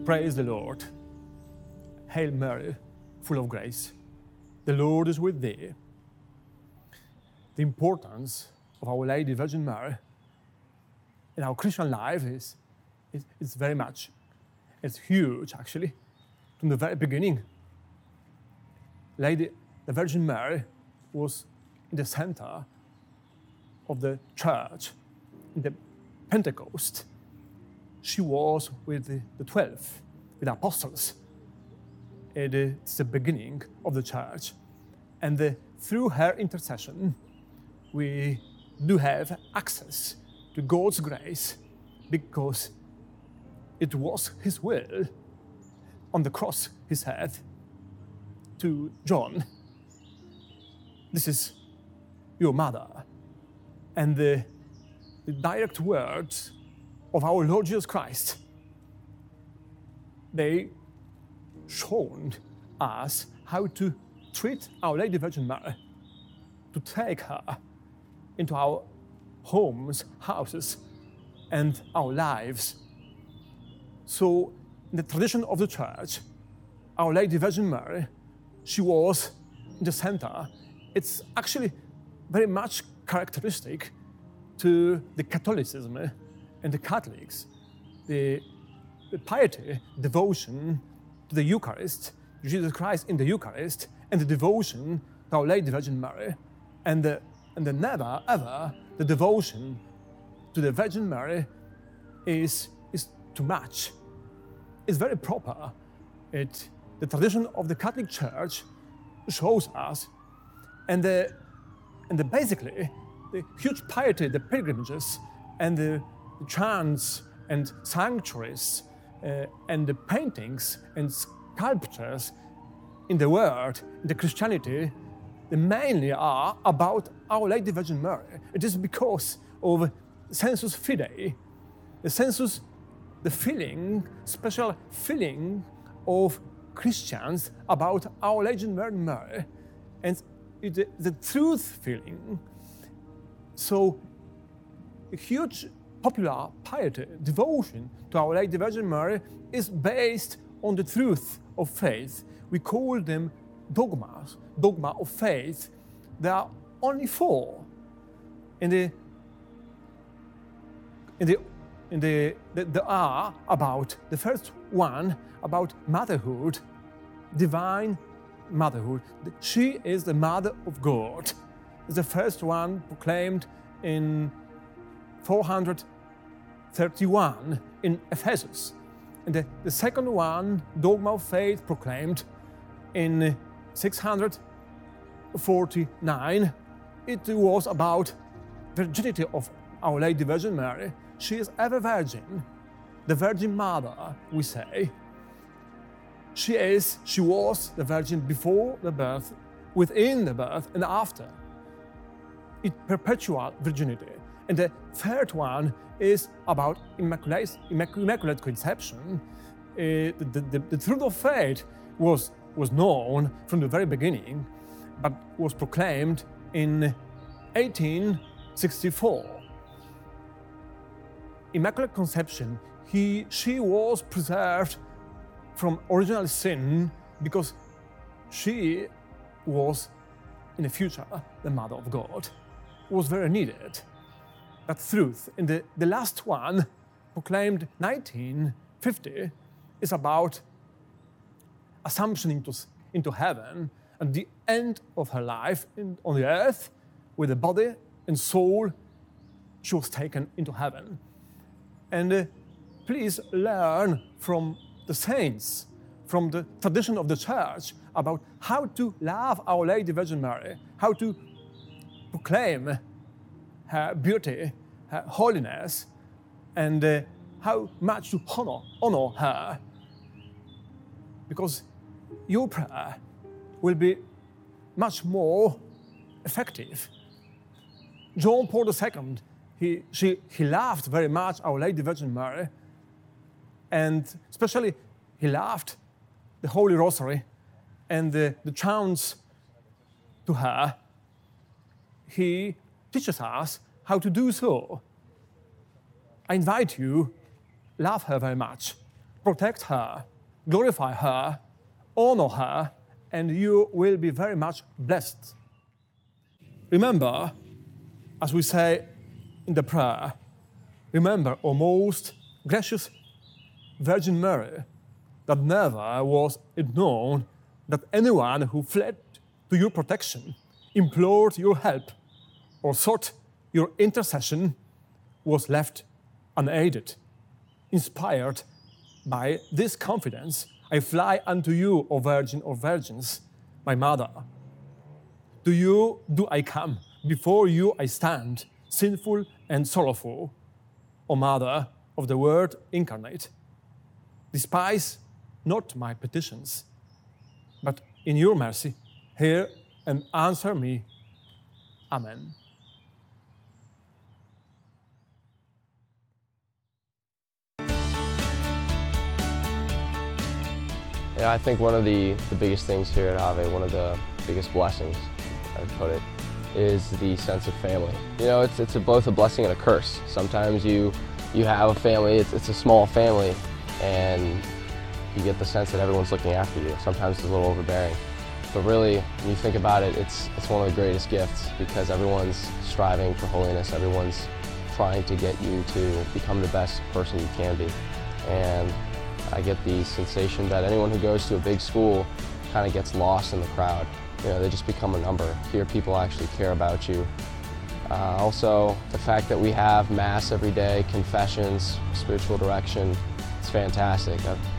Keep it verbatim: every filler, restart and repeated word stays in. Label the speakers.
Speaker 1: Praise the Lord. Hail Mary, full of grace. The Lord is with thee. The importance of Our Lady Virgin Mary in our Christian life is, is, is very much, it's huge actually, from the very beginning. Lady, the Virgin Mary was in the center of the church, in the Pentecost. She was with the, the twelve, with the apostles. It is the beginning of the church. And the, through her intercession, we do have access to God's grace because it was His will on the cross He said to John, "This is your mother." And the, the direct words of our Lord Jesus Christ, they shown us how to treat Our Lady Virgin Mary, to take her into our homes, houses, and our lives. So, in the tradition of the Church, Our Lady Virgin Mary, she was in the center. It's actually very much characteristic to the Catholicism and the Catholics, the, the piety, devotion to the Eucharist, to Jesus Christ in the Eucharist, and the devotion to Our Lady Virgin Mary, and the, and the never, ever, the devotion to the Virgin Mary is, is too much. It's very proper. It, the tradition of the Catholic Church shows us, and, the, and the basically, the huge piety, the pilgrimages, and the chants and sanctuaries, uh, and the paintings and sculptures in the world, in the Christianity, they mainly are about Our Lady Virgin Mary. It is because of sensus fidei, the sensus, the feeling, special feeling of Christians about Our Lady Virgin Mary, and it, the truth feeling. So, a huge popular piety, devotion to Our Lady Virgin Mary is based on the truth of faith. We call them dogmas, dogma of faith. There are only four. In the, in the, in the, the, there are about, the first one, about motherhood, divine motherhood. She is the mother of God. It's the first one proclaimed in four hundred thirty-one in Ephesus. And the, the second one, dogma of faith, proclaimed in six hundred forty-nine. It was about virginity of Our Lady Virgin Mary. She is ever virgin, the Virgin Mother, we say. She is, she was the Virgin before the birth, within the birth, and after. It perpetual virginity. And the third one is about immaculate, immaculate conception. Uh, the, the, the truth of faith was, was known from the very beginning, but was proclaimed in eighteen sixty-four. Immaculate conception, he, she was preserved from original sin because she was, in the future, the Mother of God. Was very needed. That truth. And the, the last one, proclaimed nineteen fifty, is about assumption into, into heaven and the end of her life in, on the earth with the body and soul. She was taken into heaven. And uh, please learn from the saints, from the tradition of the Church, about how to love Our Lady Virgin Mary, how to proclaim her beauty, her holiness, and uh, how much to honor, honor her. Because your prayer will be much more effective. John Paul the Second, he, she, he loved very much Our Lady Virgin Mary, and especially he loved the Holy Rosary and the, the chants to her. He teaches us how to do so. I invite you, love her very much. protect her, glorify her, honor her, and you will be very much blessed. Remember, as we say in the prayer, remember, O most gracious Virgin Mary, that never was it known that anyone who fled to your protection, implored your help, or sought your intercession was left unaided. Inspired by this confidence, I fly unto you, O Virgin of Virgins, my Mother. To you do I come, before you I stand, sinful and sorrowful, O Mother of the Word incarnate. Despise not my petitions, but in your mercy, hear and answer me. Amen.
Speaker 2: Yeah, I think one of the, the biggest things here at Ave, one of the biggest blessings, I'd put it, is the sense of family. You know, it's, it's a, both a blessing and a curse. Sometimes you, you have a family, it's, it's a small family, and you get the sense that everyone's looking after you. Sometimes it's a little overbearing. But really, when you think about it, it's, it's one of the greatest gifts because everyone's striving for holiness. Everyone's trying to get you to become the best person you can be. And I get the sensation that anyone who goes to a big school kind of gets lost in the crowd. You know, they just become a number. Here, people actually care about you. Uh, also, the fact that we have Mass every day, confessions, spiritual direction, it's fantastic. I've,